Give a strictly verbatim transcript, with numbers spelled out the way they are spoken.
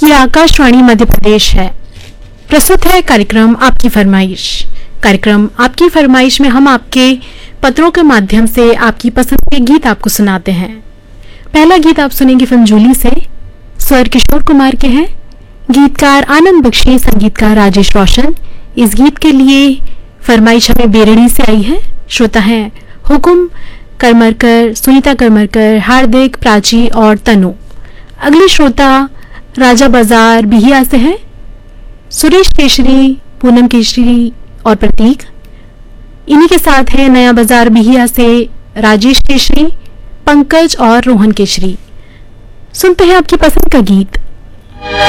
ये आकाशवाणी मध्य प्रदेश है। प्रस्तुत है कार्यक्रम आपकी फरमाइश। कार्यक्रम आपकी फरमाइश में हम आपके पत्रों के माध्यम से आपकी पसंद के गीत आपको सुनाते हैं। पहला गीत आप सुनेंगे फिल्म जूली से, स्वर किशोर कुमार के हैं, गीतकार आनंद बख्शी, संगीतकार राजेश रोशन। इस गीत के लिए फरमाइश हमें बेरड़ी से आई है। श्रोता हैं हुकुम करमरकर, सुनीता करमरकर, हार्दिक, प्राची और तनु। अगले श्रोता राजा बाजार बिहिया से हैं, सुरेश केशरी, पूनम केशरी और प्रतीक। इन्हीं के साथ है नया बाजार बिहिया से राजेश केशरी, पंकज और रोहन केशरी। सुनते हैं आपकी पसंद का गीत